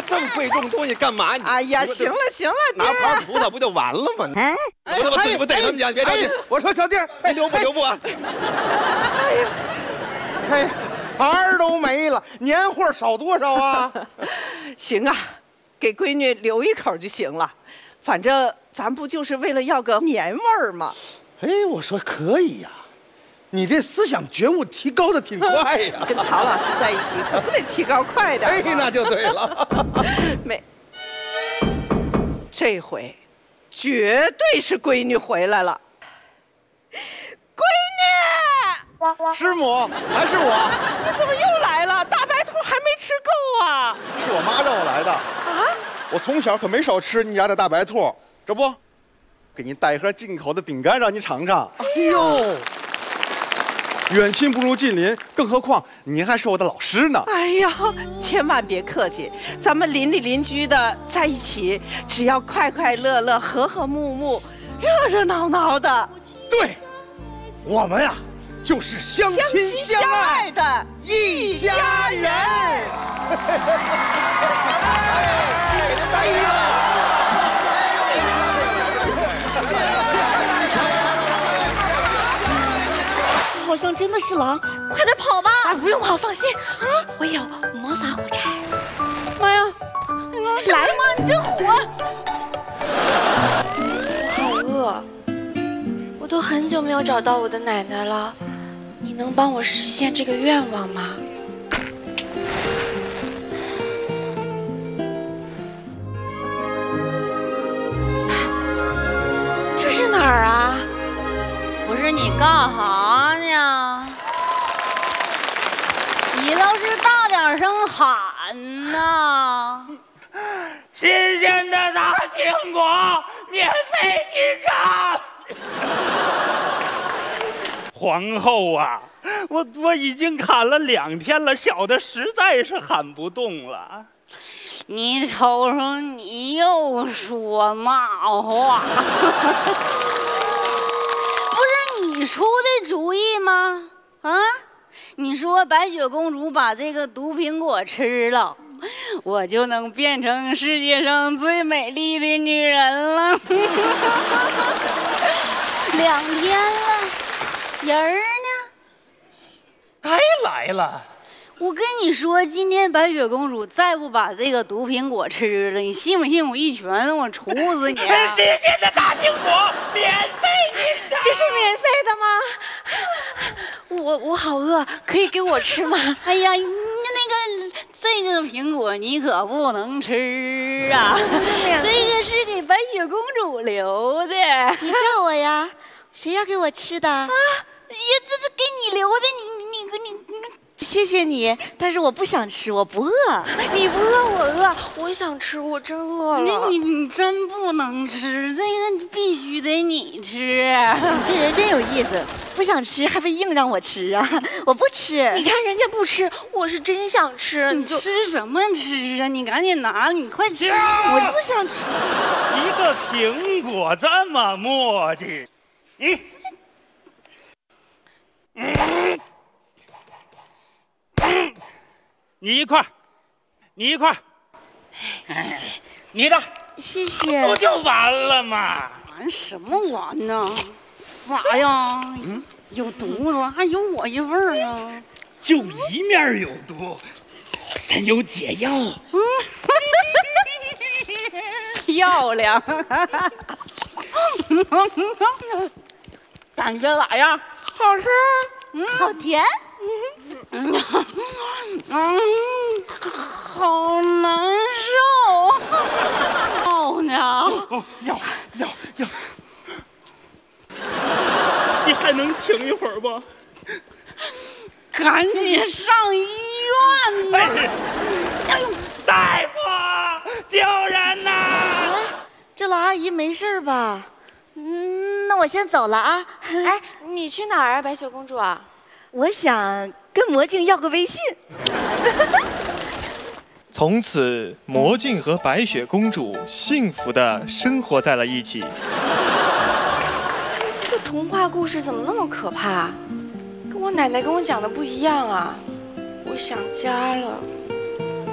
这么贵重东西干嘛？ 哎呀，行了行了， 拿盘葡萄不就完了吗？葡萄我自己不逮他们家，别着急。 我说小弟， 留步啊！ 嘿，盘都没了，年货少多少啊？ 行啊，给闺女留一口就行了，反正咱不就是为了要个年味儿吗？ 哎，我说可以呀。你这思想觉悟提高的挺快呀！ 跟曹老师在一起可不得提高快点。 哎，那就对了。 没，这回绝对是闺女回来了。闺女， 师母还是我？ 你怎么又来了？大白兔还没吃够啊！ 是我妈让我来的。 啊？ 我从小可没少吃你家的大白兔，这不，给您带一盒进口的饼干让您尝尝。哎呦！远亲不如近邻，更何况您还是我的老师呢。 哎呀，千万别客气，咱们邻里邻居的在一起，只要快快乐乐、和和睦睦、热热闹闹的。 对，我们呀，就是相亲相爱的一家人。 哎呀！ 好像真的是狼，快点跑吧！不用跑，放心啊！我有魔法火柴。妈呀，来嘛，你真火！我好饿，我都很久没有找到我的奶奶了，你能帮我实现这个愿望吗？这是哪儿啊？ 不是你干哈呢？你倒是大点声喊呐！ 新鲜的大苹果，免费品尝。皇后啊，我已经砍了2天了，小的实在是喊不动了。 你瞅瞅，你又说那话。你出的主意吗？啊，你说白雪公主把这个毒苹果吃了，我就能变成世界上最美丽的女人了。2天了，人儿呢？ 该来了。 我跟你说，今天白雪公主再不把这个毒苹果吃了，你信不信我一拳我处死你？ 新鲜的大苹果，免费品尝。 这是免费的吗？我好饿，可以给我吃吗？ 哎呀，这个苹果你可不能吃啊！这个是给白雪公主留的。 你叫我呀？谁要给我吃的？啊， 这是给你留的，你。 谢谢你，但是我不想吃，我不饿。你不饿，我饿。我想吃，我真饿了。 你真不能吃，这个必须得你吃。 你这人真有意思，不想吃还非硬让我吃啊！我不吃。你看人家不吃，我是真想吃。 你吃什么吃啊？你赶紧拿，你快吃！ 我不想吃。 一个苹果这么磨叽，你一块儿， 谢谢， 你的， 谢谢， 不就完了吗？ 完什么完呢？啥呀？有毒子，还有我一份儿呢。 就一面有毒，咱有解药。 漂亮，感觉咋样？ 好吃，好甜。 好难受。好呢。 要，你还能挺一会儿不？ 赶紧上医院呐！ 哎呦，大夫，救人呐！ 这老阿姨没事吧？那我先走了啊。 哎，你去哪儿啊，白雪公主啊？ 我想跟魔镜要个微信。 从此，魔镜和白雪公主幸福地生活在了一起。 这童话故事怎么那么可怕？跟我奶奶跟我讲的不一样啊！我想家了。